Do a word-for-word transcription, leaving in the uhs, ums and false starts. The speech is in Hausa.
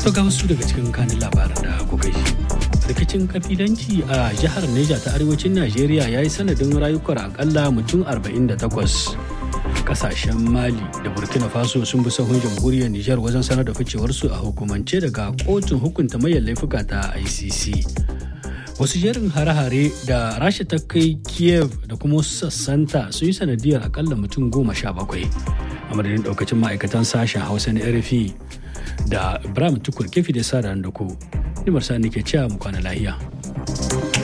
To ga wasu daga cikin kanin labaran da kuka ji. Rikicin kabilanci a jihar Neja ta arewacin Najeriya ya yi sanadin rayukan akalla mutum arba'in da takwas. Kasashen Mali da Burkina Faso sun bi sahun jamhuriyar Nijar wajen sanar da ficewarsu a hukumance daga kotun hukunta mayan laifuka ta I C C. Wasu jerin hare-hare da Rasha ta kai Kiev da kuma wasu sassanta sun yi sanadiyar akalla mutum goma sha bakwai. A madadin daukacin ma'aikatan sashen Hausa na R F I da Ibrahim Tukur kefi da sa da ku. Nimar sa nake cewa mu kwana lahiya.